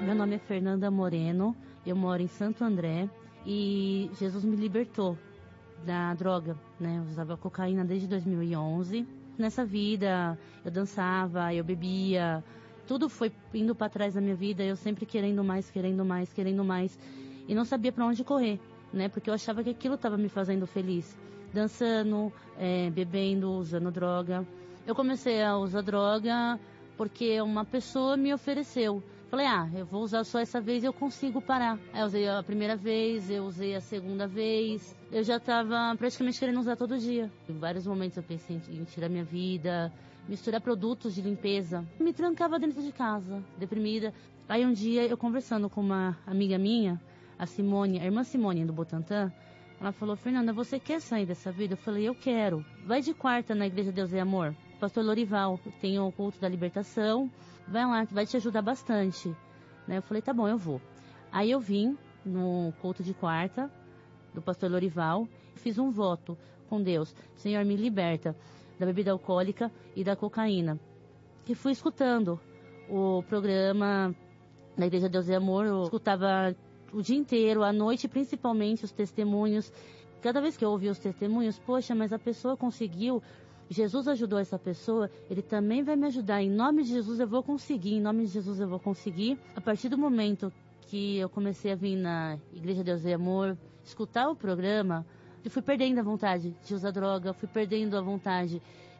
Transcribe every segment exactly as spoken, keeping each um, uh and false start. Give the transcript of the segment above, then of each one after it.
Meu nome é Fernanda Moreno, eu moro em Santo André e Jesus me libertou da droga, né? Eu usava cocaína desde dois mil e onze. Nessa vida, eu dançava, eu bebia, tudo foi indo para trás da minha vida, eu sempre querendo mais, querendo mais, querendo mais, e não sabia para onde correr, né? Porque eu achava que aquilo estava me fazendo feliz, dançando, é, bebendo, usando droga. Eu comecei a usar droga porque uma pessoa me ofereceu. Falei, ah, eu vou usar só essa vez e eu consigo parar. Aí eu usei a primeira vez, eu usei a segunda vez. Eu já estava praticamente querendo usar todo dia. Em vários momentos eu pensei em tirar minha vida, misturar produtos de limpeza. Me trancava dentro de casa, deprimida. Aí um dia eu conversando com uma amiga minha, a Simone, a irmã Simone do Butantã, ela falou, Fernanda, você quer sair dessa vida? Eu falei, eu quero. Vai de quarta na Igreja Deus é Amor. Pastor Lorival, tem o culto da libertação, vai lá que vai te ajudar bastante, né? Eu falei, tá bom, eu vou. Aí eu vim no culto de quarta do pastor Lorival, fiz um voto com Deus, Senhor, me liberta da bebida alcoólica e da cocaína. E fui escutando o programa da Igreja Deus é Amor, eu escutava o dia inteiro, à noite principalmente, os testemunhos. Cada vez que eu ouvia os testemunhos, poxa, mas a pessoa conseguiu, Jesus ajudou essa pessoa, Ele também vai me ajudar. Em nome de Jesus eu vou conseguir, em nome de Jesus eu vou conseguir. A partir do momento que eu comecei a vir na Igreja Deus e Amor, escutar o programa, eu fui perdendo a vontade de usar droga, fui perdendo a vontade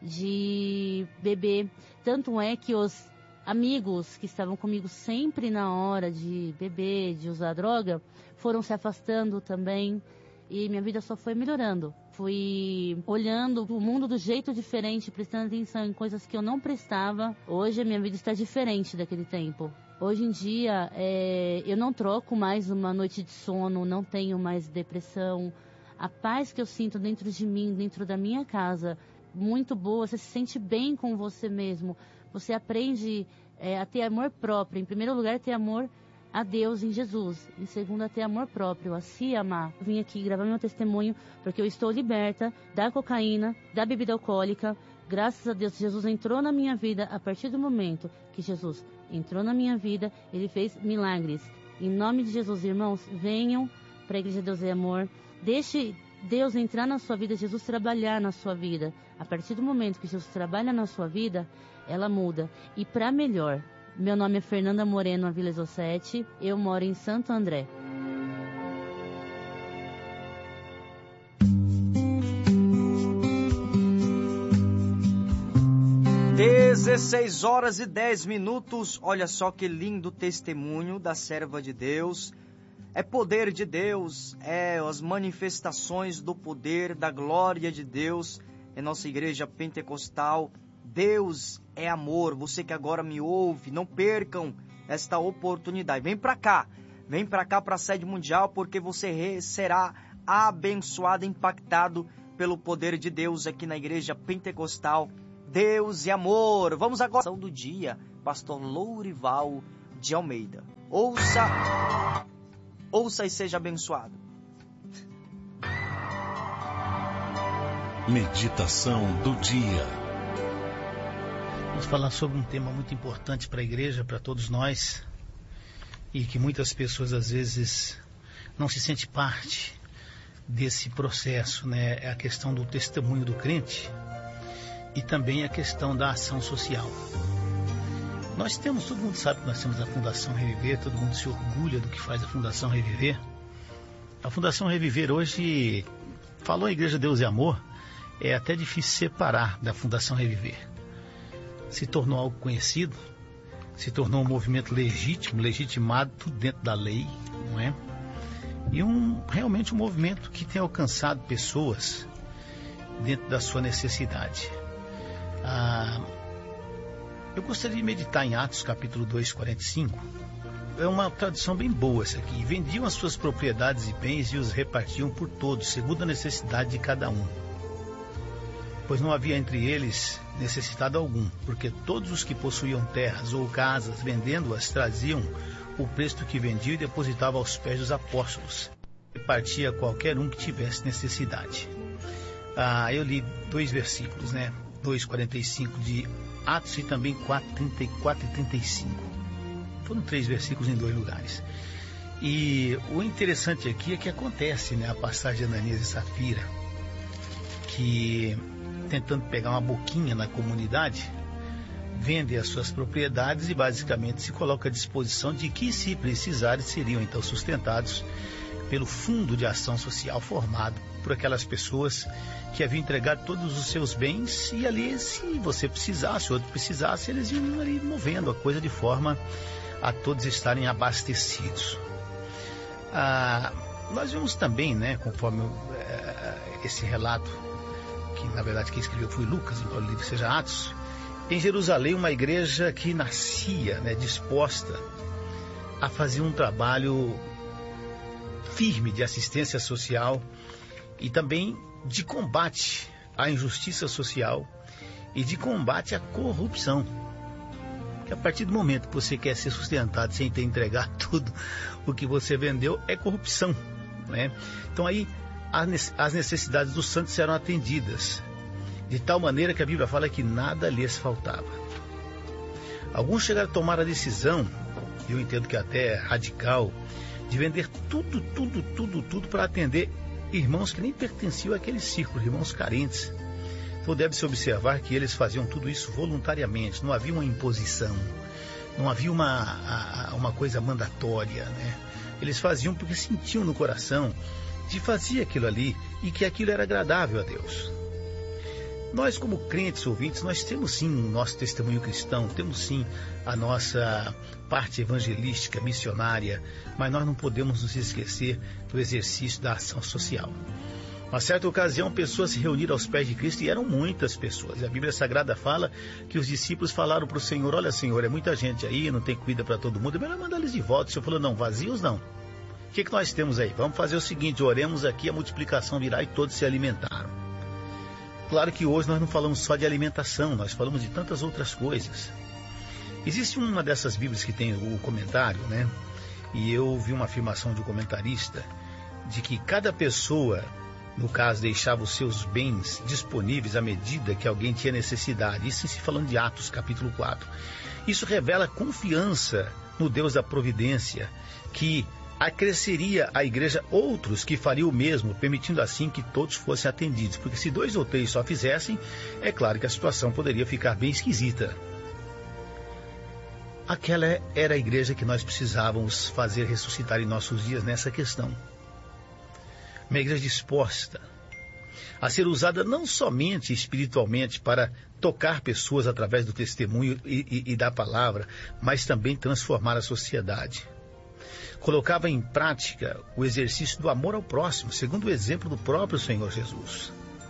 de beber. Tanto é que os amigos que estavam comigo sempre na hora de beber, de usar droga, foram se afastando também. E minha vida só foi melhorando. Fui olhando o mundo do jeito diferente, prestando atenção em coisas que eu não prestava. Hoje a minha vida está diferente daquele tempo. Hoje em dia, é, eu não troco mais uma noite de sono, não tenho mais depressão. A paz que eu sinto dentro de mim, dentro da minha casa, muito boa. Você se sente bem com você mesmo. Você aprende é, a ter amor próprio. Em primeiro lugar, ter amor a Deus em Jesus. Em segundo, a ter amor próprio, a se amar. Eu vim aqui gravar meu testemunho porque eu estou liberta da cocaína, da bebida alcoólica. Graças a Deus, Jesus entrou na minha vida. A partir do momento que Jesus entrou na minha vida, Ele fez milagres. Em nome de Jesus, irmãos, venham para a Igreja Deus é Amor. Deixe Deus entrar na sua vida, Jesus trabalhar na sua vida. A partir do momento que Jesus trabalha na sua vida, ela muda. E para melhor. Meu nome é Fernanda Moreno, a Vila Exocete. Eu moro em Santo André. dezesseis horas e dez minutos. Olha só que lindo testemunho da serva de Deus. É poder de Deus, é as manifestações do poder, da glória de Deus em nossa igreja pentecostal. Deus é amor. Você que agora me ouve, não percam esta oportunidade. Vem para cá, vem para cá para a sede mundial, porque você será abençoado, impactado pelo poder de Deus aqui na igreja pentecostal. Deus é amor. Vamos agora ao do dia, pastor Lorival de Almeida. Ouça, ouça e seja abençoado. Meditação do dia. Vamos falar sobre um tema muito importante para a igreja, para todos nós, e que muitas pessoas às vezes não se sentem parte desse processo, né? É a questão do testemunho do crente e também a questão da ação social. Nós temos, todo mundo sabe que nós temos a Fundação Reviver, todo mundo se orgulha do que faz a Fundação Reviver. A Fundação Reviver hoje, falou a Igreja Deus é Amor, é até difícil separar da Fundação Reviver. Se tornou algo conhecido, se tornou um movimento legítimo, legitimado dentro da lei, não é? E um, realmente um movimento que tem alcançado pessoas dentro da sua necessidade. Ah, eu gostaria de meditar em Atos capítulo dois, quarenta e cinco. É uma tradução bem boa essa aqui. Vendiam as suas propriedades e bens e os repartiam por todos, segundo a necessidade de cada um. Pois não havia entre eles necessitado algum, porque todos os que possuíam terras ou casas, vendendo-as, traziam o preço que vendiam e depositavam aos pés dos apóstolos. Repartia qualquer um que tivesse necessidade. Ah, eu li dois versículos, né? dois, quarenta e cinco de Atos e também quatro, trinta e quatro e trinta e cinco. Foram três versículos em dois lugares. E o interessante aqui é que acontece, né, a passagem de Ananias e Safira, que tentando pegar uma boquinha na comunidade, vende as suas propriedades e basicamente se coloca à disposição de que, se precisarem, seriam então sustentados pelo Fundo de Ação Social formado por aquelas pessoas que haviam entregado todos os seus bens, e ali, se você precisasse, outro precisasse, eles iam ali movendo a coisa de forma a todos estarem abastecidos. Ah, nós vimos também, né, conforme é, esse relato, que na verdade quem escreveu foi Lucas, embora o livro seja Atos, em Jerusalém uma igreja que nascia, né, disposta a fazer um trabalho firme de assistência social e também de combate à injustiça social e de combate à corrupção. Porque a partir do momento que você quer ser sustentado sem ter entregar tudo o que você vendeu, é corrupção, né? Então aí as necessidades dos santos eram atendidas, de tal maneira que a Bíblia fala que nada lhes faltava. Alguns chegaram a tomar a decisão, eu entendo que até radical, de vender tudo, tudo, tudo, tudo para atender irmãos que nem pertenciam àquele círculo, irmãos carentes. Então deve-se observar que eles faziam tudo isso voluntariamente, não havia uma imposição, não havia uma, uma coisa mandatória, né? Eles faziam porque sentiam no coração de fazer aquilo ali e que aquilo era agradável a Deus. Nós, como crentes ouvintes, nós temos sim o nosso testemunho cristão, temos sim a nossa parte evangelística, missionária, mas nós não podemos nos esquecer do exercício da ação social. Uma certa ocasião, pessoas se reuniram aos pés de Cristo, e eram muitas pessoas. A Bíblia Sagrada fala que os discípulos falaram para o Senhor: olha, Senhor, é muita gente aí, não tem comida para todo mundo, é melhor mandar eles de volta. O Senhor falou: não, vazios não. O que, que nós temos aí? Vamos fazer o seguinte, oremos aqui, a multiplicação virá, e todos se alimentaram. Claro que hoje nós não falamos só de alimentação, nós falamos de tantas outras coisas. Existe uma dessas Bíblias que tem o comentário, né? E eu vi uma afirmação de um comentarista de que cada pessoa, no caso, deixava os seus bens disponíveis à medida que alguém tinha necessidade. Isso se falando de Atos, capítulo quatro. Isso revela confiança no Deus da providência, que acresceria à igreja outros que fariam o mesmo, permitindo assim que todos fossem atendidos. Porque se dois ou três só fizessem, é claro que a situação poderia ficar bem esquisita. Aquela era a igreja que nós precisávamos fazer ressuscitar em nossos dias nessa questão. Uma igreja disposta a ser usada não somente espiritualmente para tocar pessoas através do testemunho e, e, e da palavra, mas também transformar a sociedade. Colocava em prática o exercício do amor ao próximo, segundo o exemplo do próprio Senhor Jesus.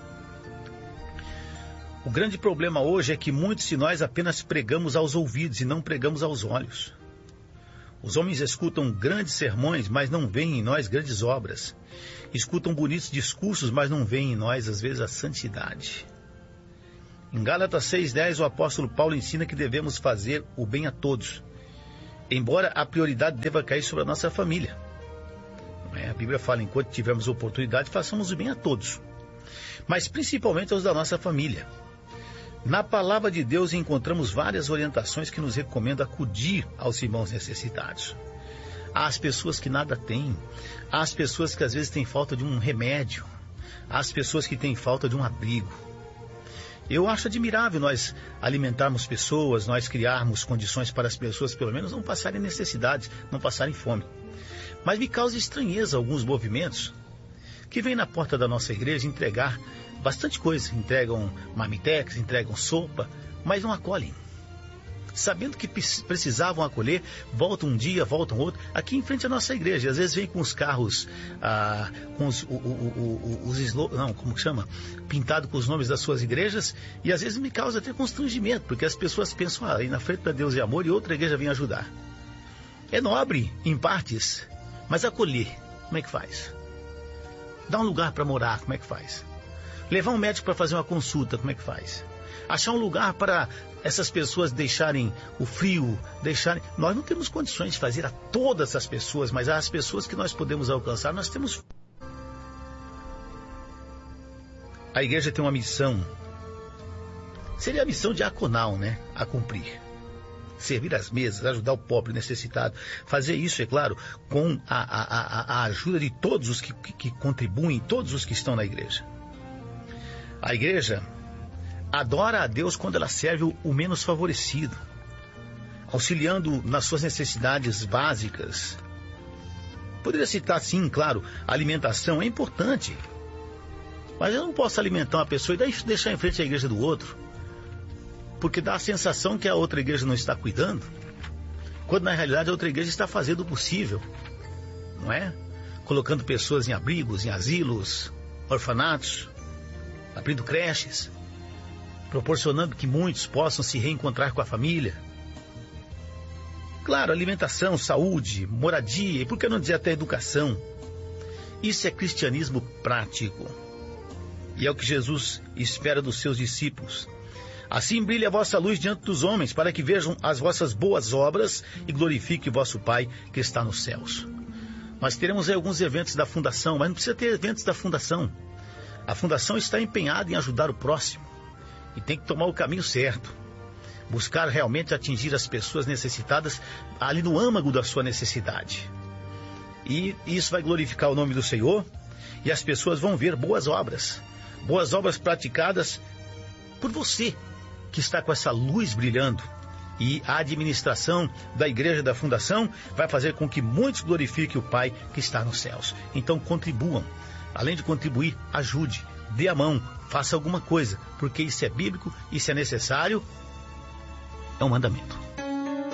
O grande problema hoje é que muitos de nós apenas pregamos aos ouvidos e não pregamos aos olhos. Os homens escutam grandes sermões, mas não veem em nós grandes obras. Escutam bonitos discursos, mas não veem em nós, às vezes, a santidade. Em Gálatas seis, dez, o apóstolo Paulo ensina que devemos fazer o bem a todos, embora a prioridade deva cair sobre a nossa família. A Bíblia fala: enquanto tivermos oportunidade, façamos o bem a todos, mas principalmente aos da nossa família. Na palavra de Deus encontramos várias orientações que nos recomendam acudir aos irmãos necessitados. Há as pessoas que nada têm, há as pessoas que às vezes têm falta de um remédio, há as pessoas que têm falta de um abrigo. Eu acho admirável nós alimentarmos pessoas, nós criarmos condições para as pessoas pelo menos não passarem necessidades, não passarem fome. Mas me causa estranheza alguns movimentos que vêm na porta da nossa igreja entregar bastante coisa. Entregam marmitex, entregam sopa, mas não acolhem. Sabendo que precisavam acolher, voltam um dia, voltam outro, aqui em frente à nossa igreja. Às vezes vem com os carros, ah, com os, o, o, o, os eslo... não, como que chama? Pintado com os nomes das suas igrejas, e às vezes me causa até constrangimento, porque as pessoas pensam: ah, aí na frente para Deus é amor, e outra igreja vem ajudar. É nobre, em partes, mas acolher, como é que faz? Dar um lugar para morar, como é que faz? Levar um médico para fazer uma consulta, como é que faz? Achar um lugar para essas pessoas deixarem o frio, deixarem... Nós não temos condições de fazer a todas as pessoas, mas as pessoas que nós podemos alcançar, nós temos... A igreja tem uma missão. Seria a missão diaconal, né? A cumprir. servir as mesas, ajudar o pobre necessitado. Fazer isso, é claro, com a, a, a, a ajuda de todos os que, que, que contribuem, todos os que estão na igreja. A igreja adora a Deus quando ela serve o, o menos favorecido, auxiliando nas suas necessidades básicas. Poderia citar, sim, claro, a alimentação é importante, mas eu não posso alimentar uma pessoa e deixar em frente a igreja do outro, porque dá a sensação que a outra igreja não está cuidando, quando na realidade a outra igreja está fazendo o possível, não é? Colocando pessoas em abrigos, em asilos, orfanatos, abrindo creches, proporcionando que muitos possam se reencontrar com a família. Claro, alimentação, saúde, moradia e por que não dizer até educação. Isso é cristianismo prático. E é o que Jesus espera dos seus discípulos. Assim brilhe a vossa luz diante dos homens, para que vejam as vossas boas obras e glorifiquem o vosso Pai que está nos céus. Nós teremos aí alguns eventos da Fundação, mas não precisa ter eventos da Fundação. A Fundação está empenhada em ajudar o próximo e tem que tomar o caminho certo. Buscar realmente atingir as pessoas necessitadas ali no âmago da sua necessidade. E isso vai glorificar o nome do Senhor e as pessoas vão ver boas obras. Boas obras praticadas por você, que está com essa luz brilhando. E a administração da igreja da Fundação vai fazer com que muitos glorifiquem o Pai que está nos céus. Então contribuam. Além de contribuir, ajude, dê a mão, faça alguma coisa, porque isso é bíblico, isso é necessário, é um mandamento.